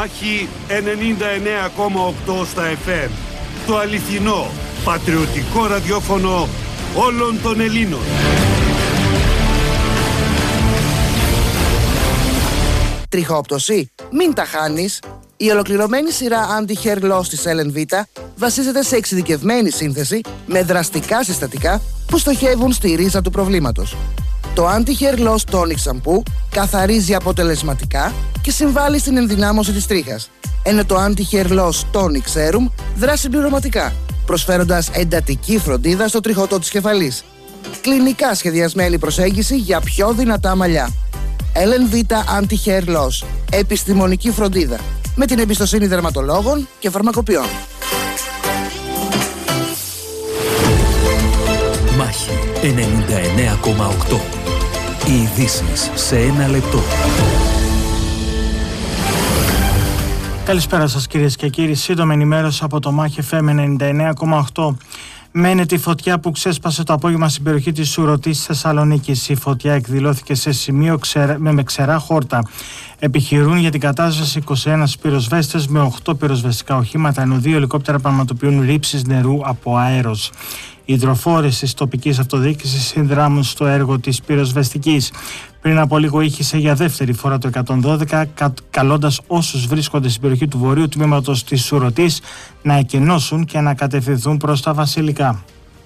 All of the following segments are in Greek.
Μάχη 99,8 στα FM. Το αληθινό, πατριωτικό ραδιόφωνο όλων των Ελλήνων. Τριχόπτωση? Μην τα χάνεις. Η ολοκληρωμένη σειρά Anti-Hair Loss της LNV βασίζεται σε εξειδικευμένη σύνθεση με δραστικά συστατικά που στοχεύουν στη ρίζα του προβλήματος. Το Anti-Hair Loss Tonic Shampoo καθαρίζει αποτελεσματικά και συμβάλλει στην ενδυνάμωση της τρίχας, ενώ το Anti-Hair Loss Tonic Serum δράσει συμπληρωματικά, προσφέροντας εντατική φροντίδα στο τριχωτό της κεφαλής. Κλινικά σχεδιασμένη προσέγγιση για πιο δυνατά μαλλιά. LNV Anti-Hair Loss. Επιστημονική φροντίδα με την εμπιστοσύνη δερματολόγων και φαρμακοποιών. Μάχη 99,8. Οι ειδήσεις σε ένα λεπτό. Καλησπέρα σας κυρίες και κύριοι. Σύντομη ενημέρωση από το Μάχη FM 99,8. Μένεται η φωτιά που ξέσπασε το απόγευμα στην περιοχή της Σουρωτής της Θεσσαλονίκης. Η φωτιά εκδηλώθηκε σε σημείο με ξερά χόρτα. Επιχειρούν για την κατάσβεση 21 πυροσβέστες με 8 πυροσβεστικά οχήματα, ενώ 2 ελικόπτερα πραγματοποιούν ρήψεις νερού από αέρος. Οι υδροφόρες της τοπικής αυτοδιοίκησης συνδράμουν στο έργο της πυροσβεστικής. Πριν από λίγο ήχησε για δεύτερη φορά το 112, καλώντας όσους βρίσκονται στην περιοχή του βορείου τμήματος της Σουρωτής να εκενώσουν και να κατευθυνθούν προς τα Βασιλικά.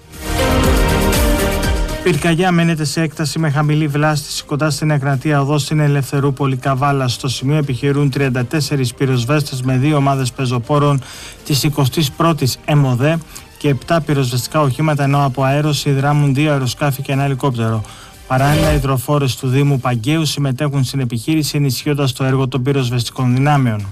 Πυρκαγιά μένεται σε έκταση με χαμηλή βλάστηση κοντά στην Εγνατία Οδό στην Ελευθερούπολη Καβάλα. Στο σημείο επιχειρούν 34 πυροσβέστες με 2 ομάδες πεζοπόρων της 21ης ΕΜΟΔΕ και 7 πυροσβεστικά οχήματα, ενώ από αέρος συνδράμουν 2 αεροσκάφη και 1 ελικόπτερο. Παράλληλα, οι υδροφόρες του Δήμου Παγκαίου συμμετέχουν στην επιχείρηση, ενισχύοντας το έργο των πυροσβεστικών δυνάμεων.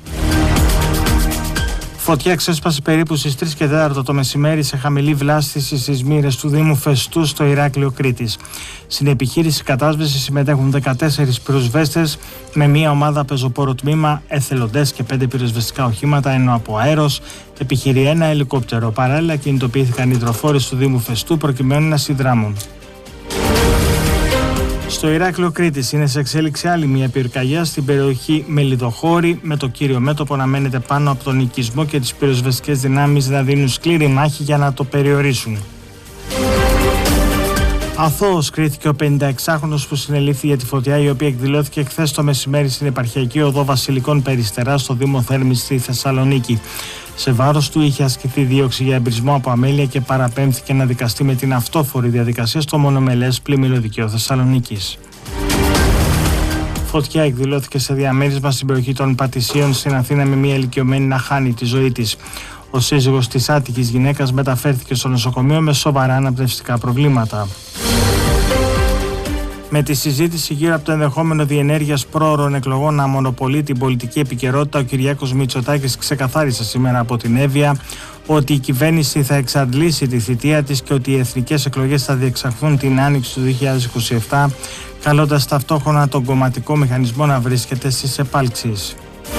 Φωτιά ξέσπασε περίπου στις 3 και 4 το μεσημέρι σε χαμηλή βλάστηση στις μοίρες του Δήμου Φεστού στο Ηράκλειο Κρήτης. Στην επιχείρηση κατάσβεση συμμετέχουν 14 πυροσβέστες με μία ομάδα πεζοπόρο τμήμα, εθελοντές και 5 πυροσβεστικά οχήματα, ενώ από αέρος επιχειρεί 1 ελικόπτερο. Παράλληλα, κινητοποιήθηκαν οι υδροφόρες του Δήμου Φεστού προκειμένου να συνδράμουν. Στο Ηράκλειο Κρήτης είναι σε εξέλιξη άλλη μια πυρκαγιά στην περιοχή Μελιδοχώρη, με το κύριο μέτωπο να μένεται πάνω από τον οικισμό και τις πυροσβεστικές δυνάμεις να δίνουν σκληρή μάχη για να το περιορίσουν. Αθώος κρίθηκε ο 56χρονος που συνελήφθη για τη φωτιά, η οποία εκδηλώθηκε χθες το μεσημέρι στην επαρχιακή οδό Βασιλικών Περιστερά στο Δήμο Θέρμης στη Θεσσαλονίκη. Σε βάρος του είχε ασκηθεί δίωξη για εμπρισμό από αμέλεια και παραπέμφθηκε να δικαστεί με την αυτόφορη διαδικασία στο μονομελές πλημμύρο δικαίου Θεσσαλονίκης. Φωτιά εκδηλώθηκε σε διαμέρισμα στην περιοχή των Πατησίων στην Αθήνα, με μια ηλικιωμένη να χάνει τη ζωή της. Ο σύζυγος της άτυχης γυναίκας μεταφέρθηκε στο νοσοκομείο με σοβαρά αναπνευστικά προβλήματα. Με τη συζήτηση γύρω από το ενδεχόμενο διενέργειας πρόωρων εκλογών να μονοπολεί την πολιτική επικαιρότητα, ο Κυριάκος Μητσοτάκης ξεκαθάρισε σήμερα από την Εύβοια ότι η κυβέρνηση θα εξαντλήσει τη θητεία της και ότι οι εθνικές εκλογές θα διεξαχθούν την άνοιξη του 2027, καλώντας ταυτόχρονα τον κομματικό μηχανισμό να βρίσκεται στις επάλξεις.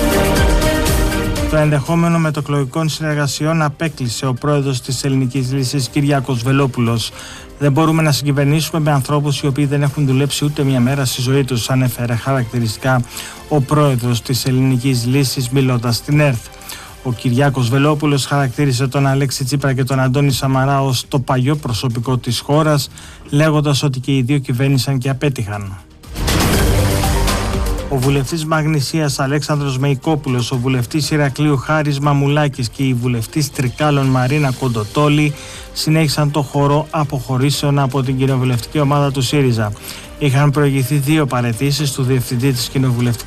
Το ενδεχόμενο μετοεκλογικών συνεργασιών απέκλεισε ο πρόεδρος της Ελληνικής Λύσης, Κυριάκος Βελόπουλος. Δεν μπορούμε να συγκυβερνήσουμε με ανθρώπους οι οποίοι δεν έχουν δουλέψει ούτε μια μέρα στη ζωή τους, ανέφερε χαρακτηριστικά ο πρόεδρος της Ελληνικής Λύσης, μιλώντας στην ΕΡΘ. Ο Κυριάκος Βελόπουλος χαρακτήρισε τον Αλέξη Τσίπρα και τον Αντώνη Σαμαρά ως το παλιό προσωπικό της χώρας, λέγοντας ότι και οι δύο κυβέρνησαν και απέτυχαν. Ο βουλευτής Μαγνησίας Αλέξανδρος Μεϊκόπουλος, ο βουλευτής Ηρακλείου Χάρης Μαμουλάκης και η βουλευτής Τρικάλων Μαρίνα Κοντοτόλη συνέχισαν το χώρο αποχωρήσεων από την κοινοβουλευτική ομάδα του ΣΥΡΙΖΑ. Είχαν προηγηθεί 2 παραιτήσεις του διευθυντή της κοινοβουλευτικής